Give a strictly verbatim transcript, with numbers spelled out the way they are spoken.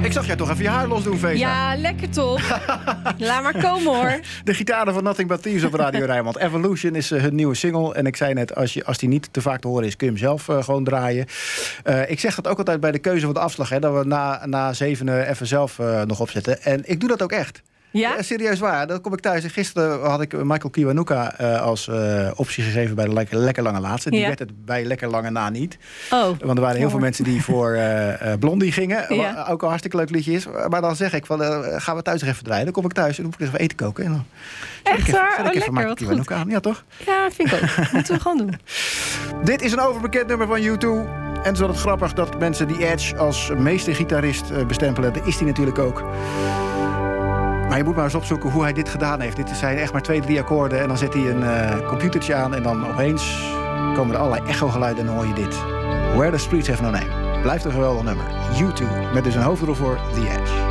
Ik zag jij toch even je haar los doen, Feza. Ja, lekker toch? Laat maar komen, hoor. De gitaren van Nothing But Thieves op Radio Rijnmond. Evolution is uh, hun nieuwe single. En ik zei net, als, je, als die niet te vaak te horen is, kun je hem zelf uh, gewoon draaien. Uh, ik zeg dat ook altijd bij de keuze van de afslag. Hè, dat we na, na zevenen even zelf uh, nog opzetten. En ik doe dat ook echt. Ja? Ja, serieus waar. Dan kom ik thuis. En gisteren had ik Michael Kiwanuka uh, als uh, optie gegeven bij de lekker, lekker lange laatste. Die ja. werd het bij lekker lange na niet. Oh. Want er waren heel oh. veel mensen die voor uh, uh, Blondie gingen. Ja. Wat ook een hartstikke leuk liedje is. Maar dan zeg ik, van, uh, gaan we thuis nog even draaien. Dan kom ik thuis en dan moet ik even eten koken. En dan echt waar? Oh, ik lekker, wat goed. Aan. Ja, toch? Ja, vind ik ook. Moeten we gewoon doen. Dit is een overbekend nummer van U twee. En het is altijd grappig dat mensen die Edge als meestergitarist uh, bestempelen. Dat is hij natuurlijk ook. Maar je moet maar eens opzoeken hoe hij dit gedaan heeft. Dit zijn echt maar twee, drie akkoorden. En dan zet hij een uh, computertje aan. En dan opeens komen er allerlei echo-geluiden. En dan hoor je dit. Where the Streets Have No Name. Blijft een geweldig nummer. U twee. Met dus een hoofdrol voor The Edge.